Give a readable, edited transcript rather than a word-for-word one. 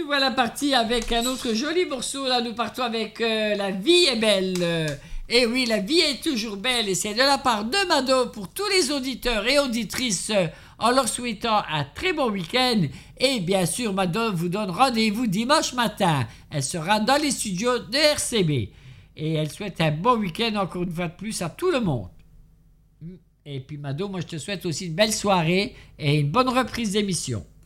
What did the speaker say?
voilà parti avec un autre joli morceau. Là, nous partons avec La vie est belle. Et oui, la vie est toujours belle. Et c'est de la part de Mado pour tous les auditeurs et auditrices en leur souhaitant un très bon week-end. Et bien sûr, Mado vous donne rendez-vous dimanche matin. Elle sera dans les studios de RCB. Et elle souhaite un bon week-end encore une fois de plus à tout le monde. Et puis Mado, moi je te souhaite aussi une belle soirée et une bonne reprise d'émission.